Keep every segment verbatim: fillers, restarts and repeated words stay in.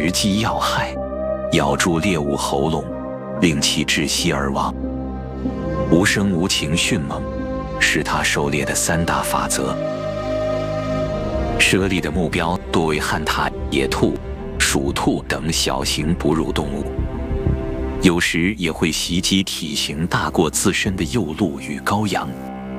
直击要害，咬住猎物喉咙，令其窒息而亡。无声无情迅猛，是他狩猎的三大法则。猞猁的目标多为旱獭、野兔、鼠兔等小型哺乳动物，有时也会袭击体型大过自身的幼鹿与羔羊。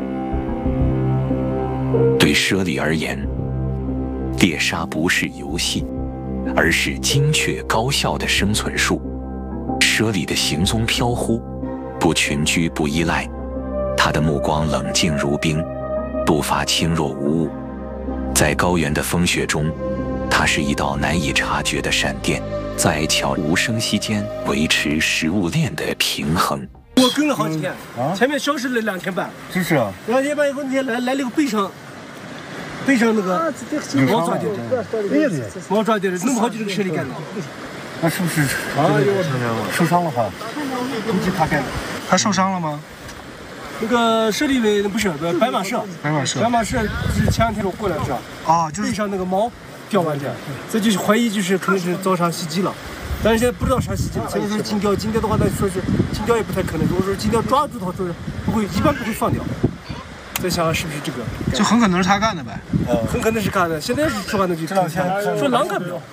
对猞猁而言，猎杀不是游戏，而是精确高效的生存术。猞猁的行踪飘忽，不群居不依赖，他的目光冷静如冰，步伐轻若无物。在高原的风雪中，它是一道难以察觉的闪电，在悄无声息间维持食物链的平衡。 我跟了好几天，嗯啊、前面消失了两天半， 是是啊， 两天半以后那天来来了个背上，背上那个毛抓点，毛抓点，弄不好就是个猞猁干的。 那是不是啊？受伤了哈？ 估计他干的。 他受伤了吗？ 那个猞猁为不是白马麝， 白马麝， 白马麝是前两天我过来是吧？ 啊，就是背上那个毛掉完的，这就是怀疑就是可能是遭啥袭击了，但是现在不知道啥袭击了。前面说金雕，金雕的话那说是金雕也不太可能，如果说金雕抓住的话，说是不会，一般不会放掉。在想是不是这个？ 就很可能是他干的呗。 嗯，很可能是干的。现在是说完的就这两天说狼干不了。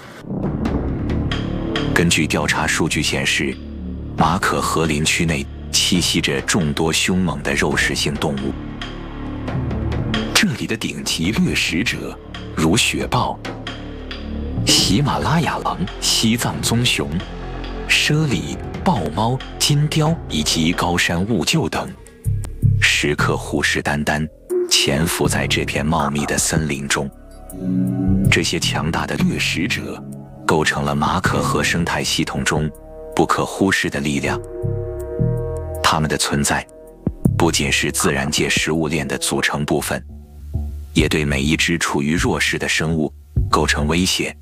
根据调查数据显示，马可河林区内栖息着众多凶猛的肉食性动物。这里的顶级掠食者如雪豹、喜马拉雅狼、西藏棕熊、猞猁、豹猫、金雕以及高山兀鹫等，时刻虎视眈眈，潜伏在这片茂密的森林中。这些强大的掠食者构成了马可河生态系统中不可忽视的力量。它们的存在不仅是自然界食物链的组成部分，也对每一只处于弱势的生物构成威胁。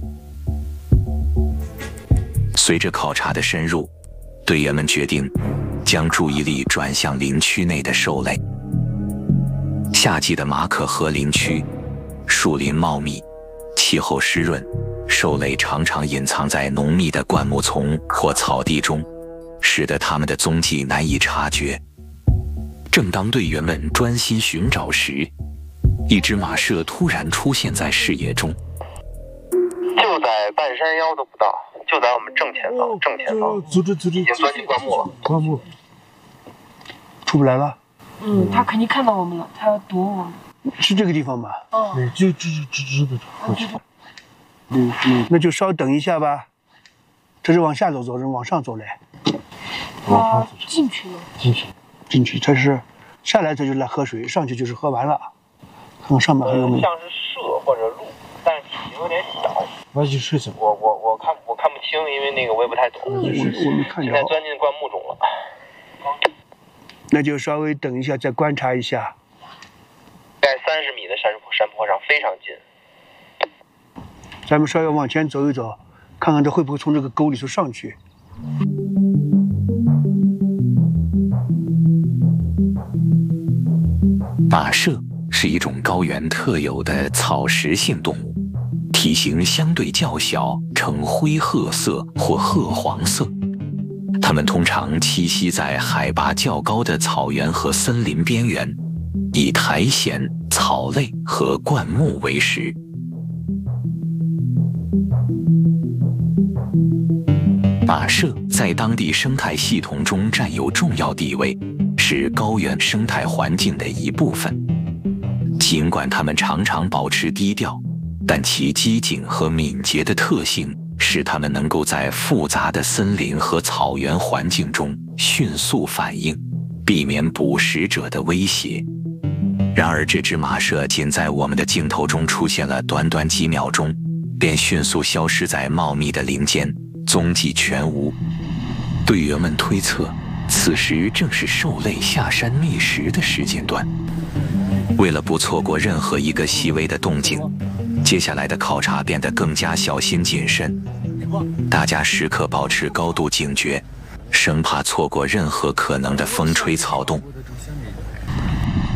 随着考察的深入，队员们决定将注意力转向林区内的兽类。夏季的马可河林区，树林茂密，气候湿润，兽类常常隐藏在浓密的灌木丛或草地中，使得它们的踪迹难以察觉。正当队员们专心寻找时，一只马麝突然出现在视野中， 就在半山腰都不到，就在我们正前方，正前方， 组织组织已经钻进灌木了， 灌木出不来了。 嗯，他肯定看到我们了，他要躲我们。 是这个地方吧？ 哦， 对，就直直直直的过去。 嗯嗯，那就稍等一下吧。这是往下走走，是往上走嘞。 他进去了。 进去。 进去，这是下来这就是来喝水，上去就是喝完了。看看上面还有没有。 像是蛇或者鹿，但是体型有点小。 那就是什么？ 我我我看我看不清，因为那个我也不太懂。 我我没看着。 现在钻进灌木中了。 那就稍微等一下，再观察一下。 在三十米的山坡山坡上，非常近。 咱们稍微往前走一走，看看这会不会从这个沟里头上去。 马麝是一种高原特有的草食性动物，体型相对较小，呈灰褐色或褐黄色。它们通常栖息在海拔较高的草原和森林边缘，以苔藓、草类和灌木为食。马麝在当地生态系统中占有重要地位，是高原生态环境的一部分。尽管它们常常保持低调，但其机警和敏捷的特性使它们能够在复杂的森林和草原环境中迅速反应，避免捕食者的威胁。然而，这只马麝仅在我们的镜头中出现了短短几秒钟，便迅速消失在茂密的林间，踪迹全无。队员们推测，此时正是兽类下山觅食的时间段。为了不错过任何一个细微的动静，接下来的考察变得更加小心谨慎。大家时刻保持高度警觉，生怕错过任何可能的风吹草动。